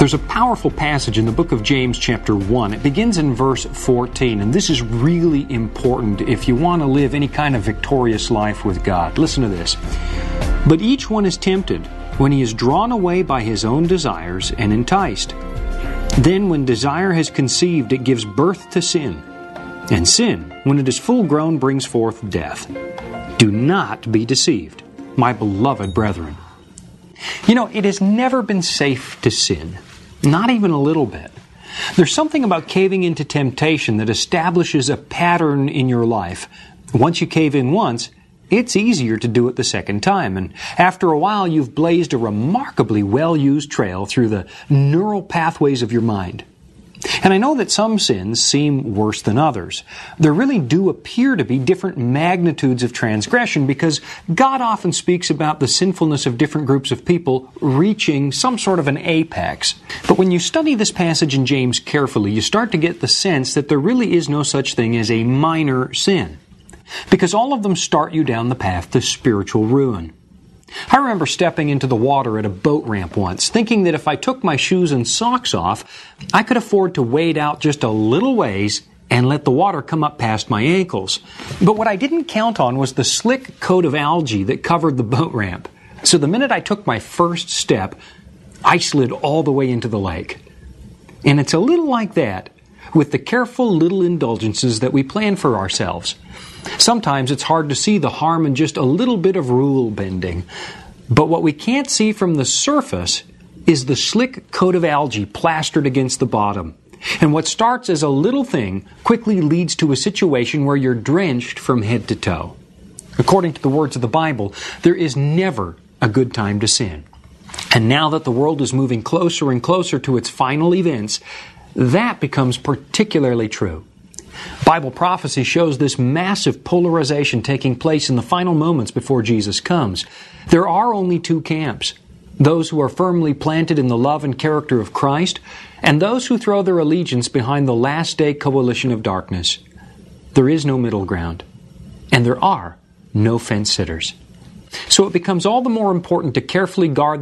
There's a powerful passage in the book of James chapter 1. It begins in verse 14, and this is really important if you want to live any kind of victorious life with God. Listen to this. But each one is tempted when he is drawn away by his own desires and enticed. Then when desire has conceived, it gives birth to sin. And sin, when it is full grown, brings forth death. Do not be deceived, my beloved brethren. You know, it has never been safe to sin. Not even a little bit. There's something about caving into temptation that establishes a pattern in your life. Once you cave in once, it's easier to do it the second time. And after a while, you've blazed a remarkably well-used trail through the neural pathways of your mind. And I know that some sins seem worse than others. There really do appear to be different magnitudes of transgression because God often speaks about the sinfulness of different groups of people reaching some sort of an apex. But when you study this passage in James carefully, you start to get the sense that there really is no such thing as a minor sin, because all of them start you down the path to spiritual ruin. I remember stepping into the water at a boat ramp once, thinking that if I took my shoes and socks off, I could afford to wade out just a little ways and let the water come up past my ankles. But what I didn't count on was the slick coat of algae that covered the boat ramp. So the minute I took my first step, I slid all the way into the lake. And it's a little like that with the careful little indulgences that we plan for ourselves. Sometimes it's hard to see the harm in just a little bit of rule bending. But what we can't see from the surface is the slick coat of algae plastered against the bottom. And what starts as a little thing quickly leads to a situation where you're drenched from head to toe. According to the words of the Bible, there is never a good time to sin. And now that the world is moving closer and closer to its final events, that becomes particularly true. Bible prophecy shows this massive polarization taking place in the final moments before Jesus comes. There are only two camps: those who are firmly planted in the love and character of Christ, and those who throw their allegiance behind the last day coalition of darkness. There is no middle ground, and there are no fence sitters. So it becomes all the more important to carefully guard